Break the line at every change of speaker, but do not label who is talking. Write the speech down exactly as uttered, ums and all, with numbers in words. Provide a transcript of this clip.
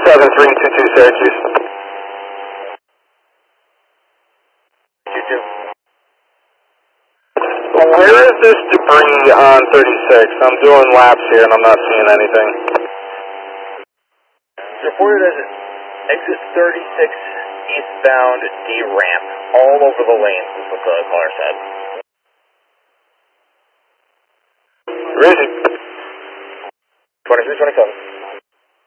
seven three two two Syracuse.
two two.
Where is this debris on thirty-six? I'm doing laps here and I'm not seeing anything.
It's reported as exit thirty-six eastbound D ramp, all over the lanes, is what the caller said.
Where is he?
twenty-three twenty-seven.